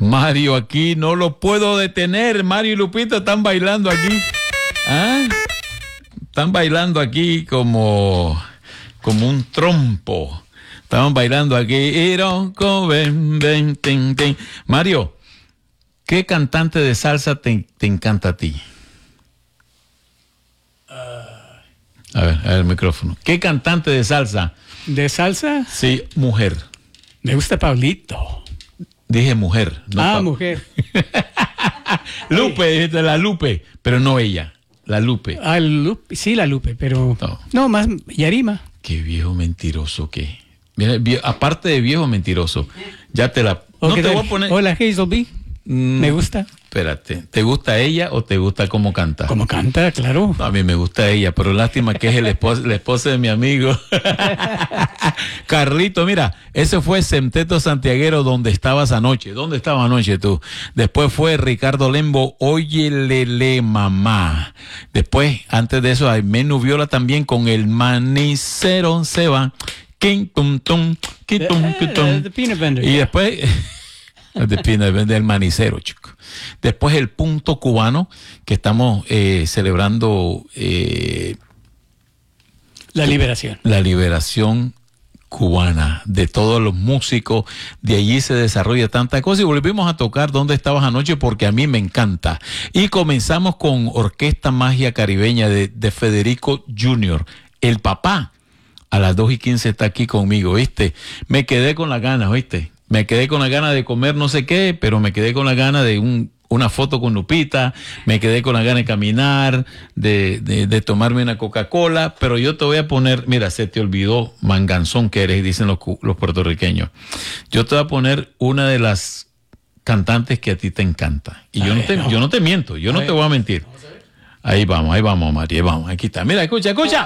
Mario aquí, no lo puedo detener. Mario y Lupita están bailando aquí. ¿Ah? Están bailando aquí como un trompo. Estaban bailando aquí. Ironco, ven, ven, ten, ten. Mario, ¿qué cantante de salsa te encanta a ti? A ver, el micrófono. ¿Qué cantante de salsa? ¿De salsa? Sí, mujer. Me gusta Pablito. Dije mujer. No mujer. Lupe, dijiste la Lupe, pero no ella, la Lupe. Lupe, sí, la Lupe, pero no más Yarima. Qué viejo mentiroso que. Mira, aparte de viejo mentiroso, ya te la. No te voy a poner. Hola, Hazel B. Me gusta. Espérate, ¿te gusta ella o te gusta cómo canta? Cómo canta, claro. A mí me gusta ella, pero lástima que es la esposa de mi amigo. Carlito, mira, ese fue Semteto Santiaguero, donde estabas anoche. ¿Dónde estabas anoche tú? Después fue Ricardo Lembo, Óyelele Mamá. Después, antes de eso, hay Menú Viola también con El Manicero se va. King, tum, tum, quitum, quitum. The Peanut Vendor. Y después... del manicero, chico. Después el punto cubano, que estamos celebrando la liberación. La liberación cubana de todos los músicos. De allí se desarrolla tanta cosa y volvimos a tocar Donde Estabas Anoche porque a mí me encanta. Y comenzamos con Orquesta Magia Caribeña de Federico Jr., el papá. A las 2:15 está aquí conmigo, ¿viste? Me quedé con las ganas, ¿viste? Me quedé con la gana de comer no sé qué, pero me quedé con la gana de una foto con Lupita, me quedé con la gana de caminar, de tomarme una Coca-Cola, pero yo te voy a poner, mira, se te olvidó, manganzón que eres, dicen los puertorriqueños. Yo te voy a poner una de las cantantes que a ti te encanta. Y yo no te miento, yo no te voy a mentir. Ahí vamos, María, vamos, aquí está. Mira, escucha.